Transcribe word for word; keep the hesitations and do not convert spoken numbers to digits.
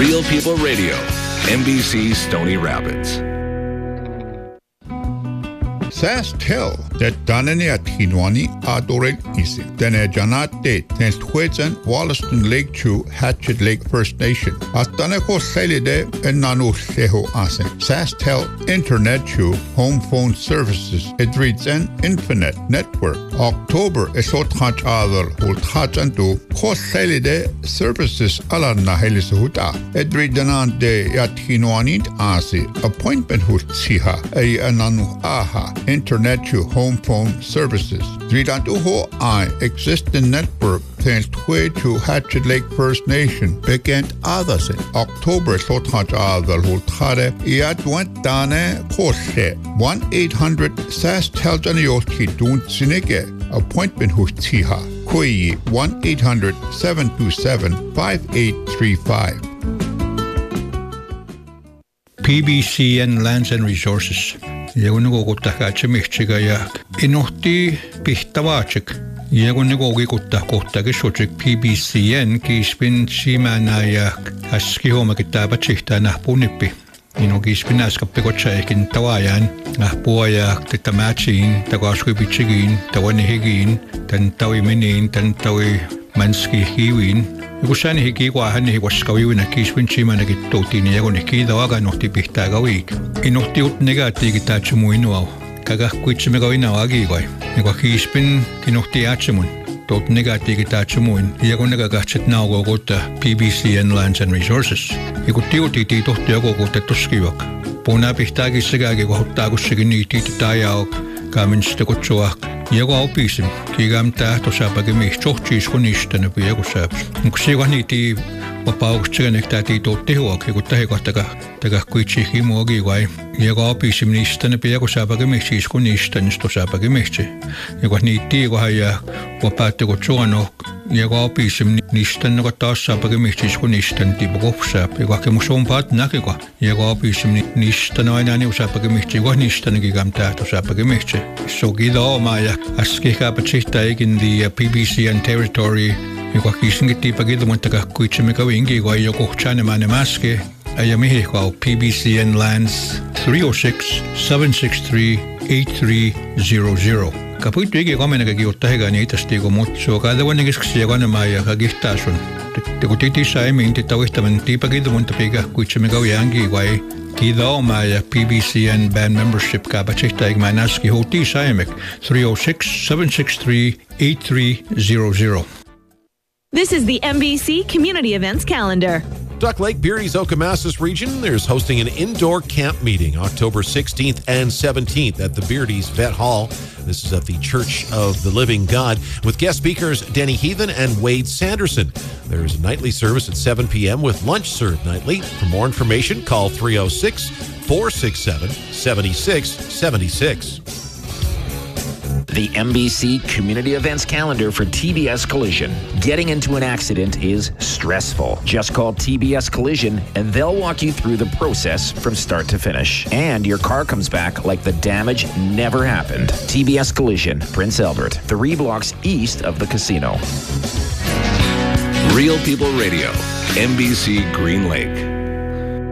Real People Radio, N B C Stony Rapids. SaskTel that Danani at Hinwani Adoren Isi. Dene Janate tens Twitsen Wollaston Lake Chew Hatchet Lake First Nation. Astaneko Selide and Nanu Seho Asen. SaskTel Internet Chew Home Phone Services. It reads an Infinite Network. October Esot Hach Adal Hult Hachantu Kos Selide Services Alarna Helisuhuta. It reads an de at Hinwani Asi. Appointment Hut Siha. A Ananu Aha. Internet to home phone services. Dridantuho I existing network thanks to Hatchet Lake First Nation began others in October Sothaj Adal Hultare Iat went Dane Koshe one eight hundred SaskTel Janioski Dun Sinike appointment Hutiha Kui one eight hundred seven two seven five eight three five. P B C N Lands and Resources. Yagunugo kutahache michiga inuhti pihtawachik. Yagunugo kutakotagishochik P B C N kispin shimana aski homa kitaba chihta na punipi. Ino kispin askapekochakin tawayan, ahpuaya titamachin, tagaswibichigin, tawanihigin, tantawiminin, tantawi manski hiwin. Kusani hiki kwa hani hiwaskawi na kispin chima na kitoti ni yago niki dawaga nohti pihtagawi. Inohti ut negati kitachumu inuao. Kaga kuichime gawi na wagi gwai. Nikwa kispin kinohti achimun. Tot negati kitachumu in. Yago negagachet na ogo gota P B C N Lands and Resources. Ikuti uti ti tohti ogo gota tuskiwak. Puna pihtagi sigagi kwa hutagusigini iti titayaok. Kamin stekotsuak. Yago opisim, kigam tahto sapagimi chochis kunistana piago saps. Nkusiwa niti wapauksiganek tati tottihuak, yago tahikotaga taga kuitsi himuogi vai. Yago opisim nistana piago sapagimi siis kunistan sto sapagimi. Yago niti yago haja wapatteko tsuano yago opisim nistan nago taas sapagimi siis kunistan tipo kopsap. Yago hakemus on paat nakiko. Yago opisim nistan aina ni sapagimi, yago nistan kigam tahto sapagimi. So gida oma ja askihkaapachihta eikin the P B C N territory joka kisingiti pagida montaka kuitsimika wingi kwa joko chanemaane maske aya mihi kwa P B C N Lands three oh six, seven six three, eight three zero zero. Kapuitu iki komenaka kiuttahiga ni itastiko mutsu kada wannekiskisi ja kanemaa kagihtasun. Teku titi saimin titawihtaman tipagida montapiga kuitsimika wiangi kwa Kida oma ja P B C N band membership kapachihta ik mainaski hoti saimek three oh six, seven six three, eight three zero zero. This is the N B C Community Events Calendar. Duck Lake, Beardy's Okemos region, there's hosting an indoor camp meeting October sixteenth and seventeenth at the Beardy's Vet Hall. This is at the Church of the Living God with guest speakers Denny Heathen and Wade Sanderson. There is a nightly service at seven p.m. with lunch served nightly. For more information, call three oh six, four six seven, seven six seven six. The N B C Community Events Calendar for T B S Collision. Getting into an accident is stressful. Just call T B S Collision and they'll walk you through the process from start to finish. And your car comes back like the damage never happened. T B S Collision, Prince Albert, three blocks east of the casino. Real People Radio, N B C Green Lake.